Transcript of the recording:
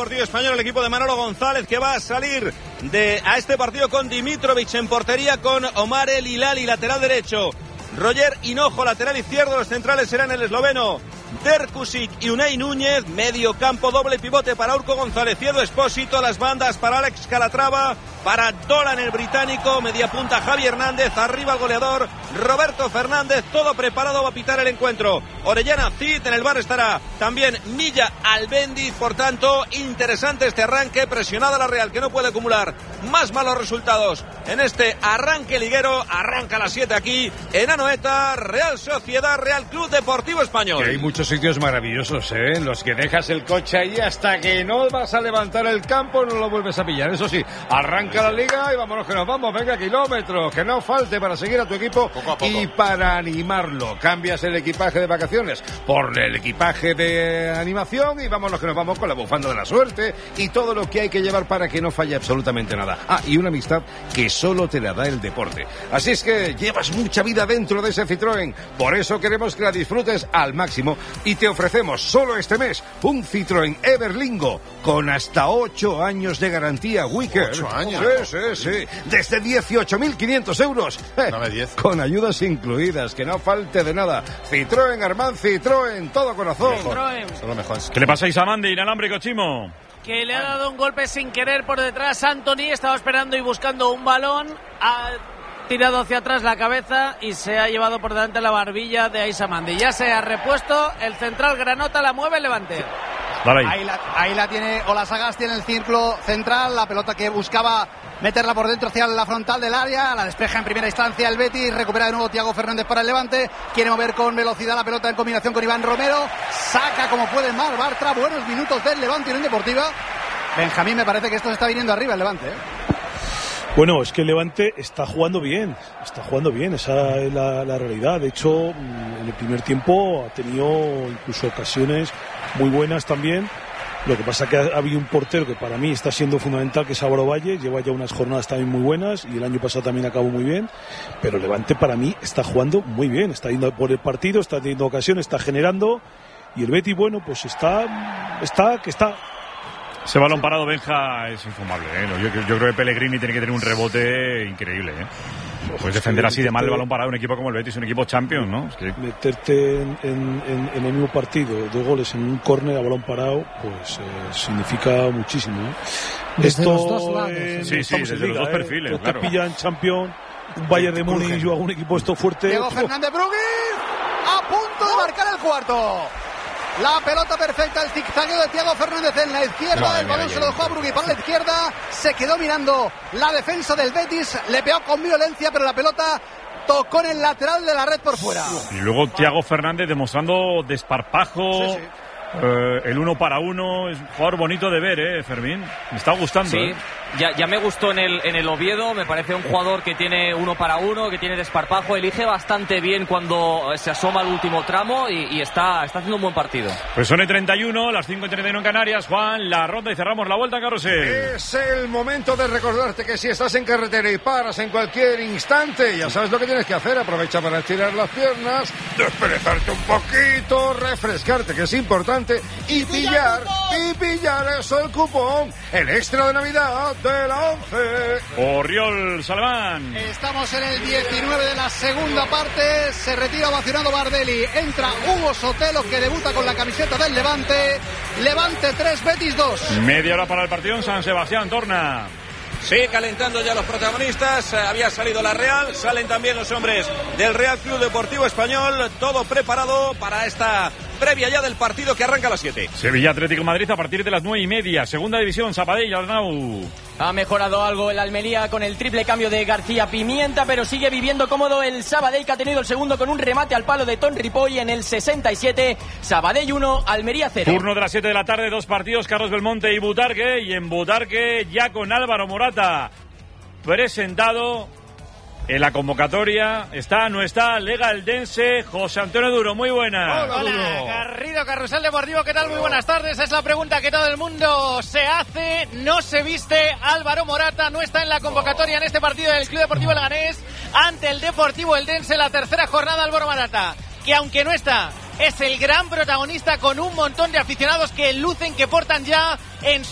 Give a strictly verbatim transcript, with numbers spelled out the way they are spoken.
Deportivo Español, el equipo de Manolo González, que va a salir de a este partido con Dimitrovic en portería, con Omar El Hilali, lateral derecho, Roger Hinojo, lateral izquierdo. Los centrales serán el esloveno Derkusic y Unai Núñez. Medio campo, doble pivote para Urco González y Edu Espósito. Las bandas para Alex Calatrava, para Dolan el británico. Media punta Javi Hernández. Arriba el goleador Roberto Fernández. Todo preparado, va a pitar el encuentro Orellana Cid. En el bar estará también Milla Albendiz. Por tanto, interesante este arranque. Presionada la Real, que no puede acumular más malos resultados en este arranque liguero. Arranca a las siete aquí en Anoeta. Real Sociedad, Real Club Deportivo Español. Que hay muchos sitios maravillosos, ¿eh? En los que dejas el coche ahí hasta que no vas a levantar el campo, no lo vuelves a pillar. Eso sí, arranca la liga y vámonos que nos vamos. Venga, kilómetros, que no falte para seguir a tu equipo poco a poco. Y para animarlo. Cambias el equipaje de vacaciones por el equipaje de animación y vámonos que nos vamos con la bufanda de la suerte y todo lo que hay que llevar para que no falle absolutamente nada. Ah, y una amistad que solo te la da el deporte. Así es que llevas mucha vida dentro de ese Citroën. Por eso queremos que la disfrutes al máximo y te ofrecemos solo este mes un Citroën Everlingo con hasta ocho años de garantía Wicker. ¿ocho años? Sí, sí, sí. Desde dieciocho mil quinientos euros. Eh, Dame diez. Con ayudas incluidas, que no falte de nada. Citroën, Armand Citroën, todo corazón. Citroën. Son los mejores. ¿Qué le pasa a Isamandi, inalámbrico Chimo? Que le ha dado un golpe sin querer por detrás. Anthony estaba esperando y buscando un balón. Ha tirado hacia atrás la cabeza y se ha llevado por delante la barbilla de Isamandi. Ya se ha repuesto. El central Granota la mueve el Levante. Dale ahí. Ahí la, ahí la tiene Olasagasti en el círculo central. La pelota que buscaba meterla por dentro hacia la frontal del área. La despeja en primera instancia el Betis. Recupera de nuevo Thiago Fernández para el Levante. Quiere mover con velocidad la pelota en combinación con Iván Romero. Saca como puede Mar Bartra. Buenos minutos del Levante y Unión Deportiva. Benjamín, me parece que esto se está viniendo arriba el Levante, ¿eh? Bueno, es que el Levante está jugando bien, está jugando bien, esa es la, la realidad. De hecho, en el primer tiempo ha tenido incluso ocasiones muy buenas también. Lo que pasa es que ha, ha habido un portero que para mí está siendo fundamental, que es Álvaro Valle. Lleva ya unas jornadas también muy buenas y el año pasado también acabó muy bien. Pero el Levante para mí está jugando muy bien, está yendo por el partido, está teniendo ocasiones, está generando. Y el Betis, bueno, pues está, está, que está... Ese balón parado, Benja, es infumable, ¿eh? Yo, yo creo que Pellegrini tiene que tener un rebote increíble, ¿eh? Puedes defender así de mal el balón parado un equipo como el Betis, un equipo champion, ¿no? Es que... Meterte en, en, en, en el mismo partido dos goles en un córner a balón parado, pues eh, significa muchísimo, ¿eh? Desde Esto los dos lados. eh, Sí, sí, desde los dos perfiles, ¿eh? claro. Te pillan champion, un Bayern de Múnich o algún equipo esto fuerte. Diego Fernández Brugui a punto de marcar el cuarto. La pelota perfecta, el zigzagueo de Thiago Fernández en la izquierda. Madre El balón mía, se lo dejó a Brugui para la izquierda. Se quedó mirando la defensa del Betis. Le pegó con violencia, pero la pelota tocó en el lateral de la red por fuera. Y luego Thiago Fernández demostrando desparpajo. Sí, sí. Eh, el uno para uno. Es un jugador bonito de ver, ¿eh, Fermín? Me está gustando. Sí, ¿eh? ya, ya me gustó en el, en el Oviedo. Me parece un jugador que tiene uno para uno, que tiene desparpajo. Elige bastante bien cuando se asoma al último tramo y, y está, está haciendo un buen partido. Pues son el treinta y uno, las cinco y treinta y uno en Canarias. Juan, la ronda y cerramos la vuelta, Carrusel. Es el momento de recordarte que si estás en carretera y paras en cualquier instante, ya sabes lo que tienes que hacer. Aprovecha para estirar las piernas, desperezarte un poquito, refrescarte, que es importante, y pillar, y pillar eso, el cupón, el extra de Navidad de la once. Oriol Salamán. Estamos en el diecinueve de la segunda parte. Se retira ovacionado Bardelli. Entra Hugo Sotelo, que debuta con la camiseta del Levante. Levante tres, Betis dos. Media hora para el partido en San Sebastián, Torna. Sí, calentando ya los protagonistas. Eh, había salido la Real, salen también los hombres del Real Club Deportivo Español. Todo preparado para esta previa ya del partido que arranca a las siete. Sevilla Atlético Madrid a partir de las nueve y media. Segunda división, Sabadell y Arnau. Ha mejorado algo el Almería con el triple cambio de García Pimienta, pero sigue viviendo cómodo el Sabadell, que ha tenido el segundo con un remate al palo de Ton Ripoll en el sesenta y siete. Sabadell uno, Almería cero. Turno de las siete de la tarde, dos partidos, Carlos Belmonte y Butarque. Y en Butarque ya con Álvaro Morata presentado en la convocatoria. Está, no está, Lega Eldense, José Antonio Duro, muy buena. Hola, Hola, Garrido, Carrusel Deportivo, ¿qué tal? Muy buenas tardes. Es la pregunta que todo el mundo se hace. No se viste Álvaro Morata, no está en la convocatoria en este partido del Club Deportivo Leganés ante el Deportivo Eldense, la tercera jornada. Álvaro Morata, que aunque no está, es el gran protagonista con un montón de aficionados que lucen, que portan ya en